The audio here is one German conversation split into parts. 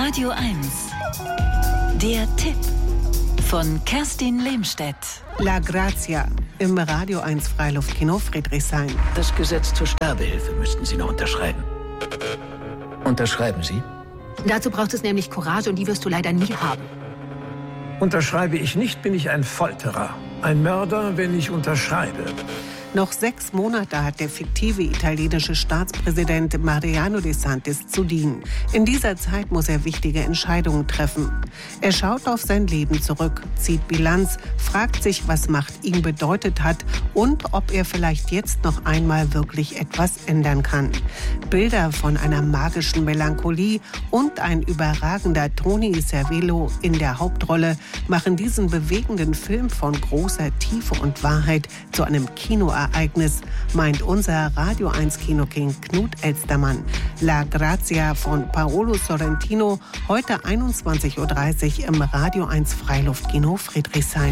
Radio 1. Der Tipp von Kerstin Lehmstedt. La Grazia im Radio 1 Freiluftkino Friedrichshain. Das Gesetz zur Sterbehilfe müssten Sie noch unterschreiben. Unterschreiben Sie? Dazu braucht es nämlich Courage und die wirst du leider nie haben. Unterschreibe ich nicht, bin ich ein Folterer. Ein Mörder, wenn ich unterschreibe. Noch 6 Monate hat der fiktive italienische Staatspräsident Mariano de Santis zu dienen. In dieser Zeit muss er wichtige Entscheidungen treffen. Er schaut auf sein Leben zurück, zieht Bilanz, fragt sich, was Macht ihm bedeutet hat und ob er vielleicht jetzt noch einmal wirklich etwas ändern kann. Bilder von einer magischen Melancholie und ein überragender Tony Servillo in der Hauptrolle machen diesen bewegenden Film von großer Tiefe und Wahrheit zu einem Kinoereignis, meint unser Radio 1 Kinoking Knut Elstermann. La Grazia von Paolo Sorrentino, heute 21.30 Uhr im Radio 1 Freiluftkino Friedrichshain.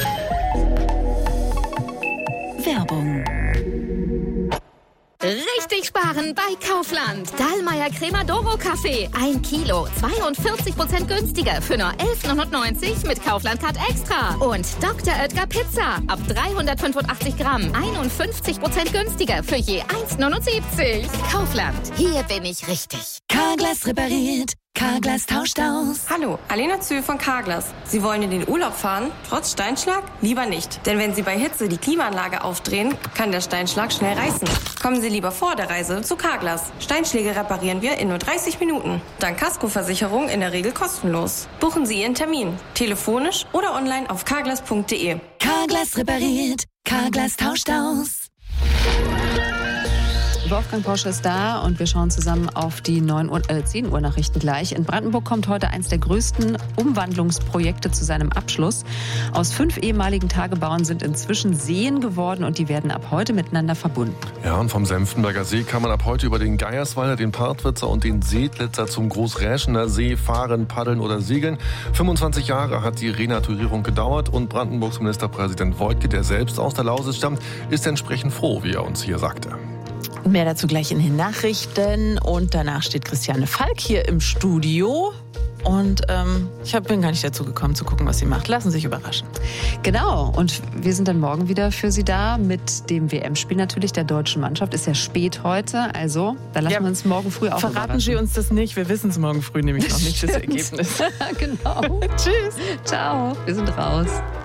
Werbung. Richtig sparen bei Kaufland. Dallmayr Cremadoro Kaffee. 1 Kilo, 42% günstiger für nur 11,99 mit Kaufland Card Extra. Und Dr. Oetker Pizza. Ab 385 Gramm. 51% günstiger für je 1,79. Kaufland. Hier bin ich richtig. Carglass repariert. Carglass tauscht aus. Hallo, Alena Zühl von Carglass. Sie wollen in den Urlaub fahren? Trotz Steinschlag? Lieber nicht. Denn wenn Sie bei Hitze die Klimaanlage aufdrehen, kann der Steinschlag schnell reißen. Kommen Sie lieber vor der Reise zu Carglass. Steinschläge reparieren wir in nur 30 Minuten. Dank Kaskoversicherung in der Regel kostenlos. Buchen Sie Ihren Termin. Telefonisch oder online auf carglass.de. Carglass repariert. Carglass tauscht aus. Wolfgang Porsche ist da und wir schauen zusammen auf die 10 Uhr Nachrichten gleich. In Brandenburg kommt heute eins der größten Umwandlungsprojekte zu seinem Abschluss. Aus 5 ehemaligen Tagebauern sind inzwischen Seen geworden und die werden ab heute miteinander verbunden. Ja, und vom Senftenberger See kann man ab heute über den Geierswalder, den Partwitzer und den Seedlitzer zum Großräschener See fahren, paddeln oder segeln. 25 Jahre hat die Renaturierung gedauert und Brandenburgs Ministerpräsident Woidke, der selbst aus der Lausitz stammt, ist entsprechend froh, wie er uns hier sagte. Mehr dazu gleich in den Nachrichten und danach steht Christiane Falk hier im Studio. Und ich bin gar nicht dazu gekommen zu gucken, was sie macht. Lassen Sie sich überraschen. Genau, und wir sind dann morgen wieder für Sie da mit dem WM-Spiel natürlich der deutschen Mannschaft. Ist ja spät heute, also da lassen wir uns morgen früh auch verraten überraschen. Sie uns das nicht, wir wissen es morgen früh nämlich noch nicht, das Ergebnis. Genau. Tschüss. Ciao, wir sind raus.